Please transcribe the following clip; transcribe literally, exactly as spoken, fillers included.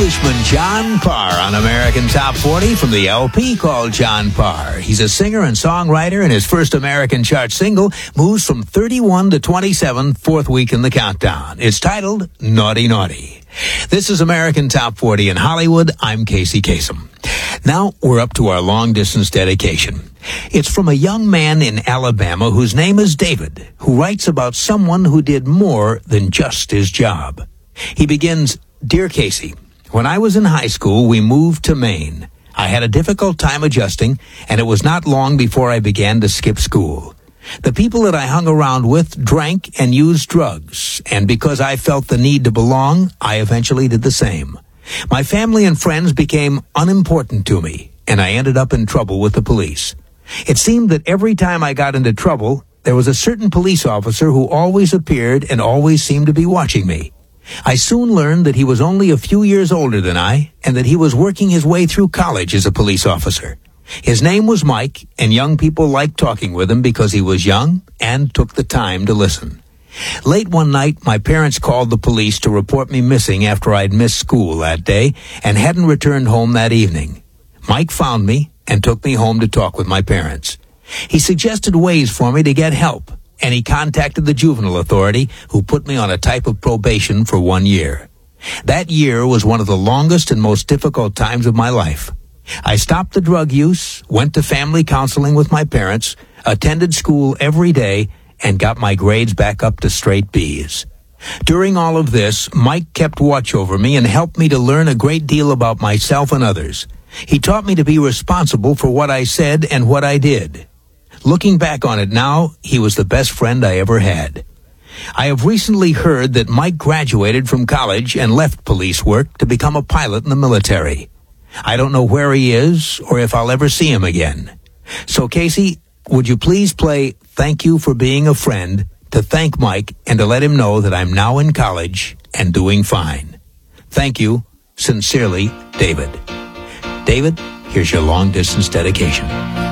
Englishman John Parr on American Top forty from the L P called John Parr. He's a singer and songwriter, and his first American chart single moves from thirty-one to twenty-seven, fourth week in the countdown. It's titled Naughty Naughty. This is American Top forty in Hollywood. I'm Casey Kasem. Now we're up to our long-distance dedication. It's from a young man in Alabama whose name is David, who writes about someone who did more than just his job. He begins, Dear Casey, when I was in high school, we moved to Maine. I had a difficult time adjusting, and it was not long before I began to skip school. The people that I hung around with drank and used drugs, and because I felt the need to belong, I eventually did the same. My family and friends became unimportant to me, and I ended up in trouble with the police. It seemed that every time I got into trouble, there was a certain police officer who always appeared and always seemed to be watching me. I soon learned that he was only a few years older than I, and that he was working his way through college as a police officer. His name was Mike, and young people liked talking with him because he was young and took the time to listen. Late one night, my parents called the police to report me missing after I'd missed school that day and hadn't returned home that evening. Mike found me and took me home to talk with my parents. He suggested ways for me to get help, and he contacted the juvenile authority, who put me on a type of probation for one year. That year was one of the longest and most difficult times of my life. I stopped the drug use, went to family counseling with my parents, attended school every day, and got my grades back up to straight B's. During all of this, Mike kept watch over me and helped me to learn a great deal about myself and others. He taught me to be responsible for what I said and what I did. Looking back on it now, he was the best friend I ever had. I have recently heard that Mike graduated from college and left police work to become a pilot in the military. I don't know where he is or if I'll ever see him again. So, Casey, would you please play Thank You for Being a Friend to thank Mike and to let him know that I'm now in college and doing fine. Thank you. Sincerely, David. David, here's your long-distance dedication.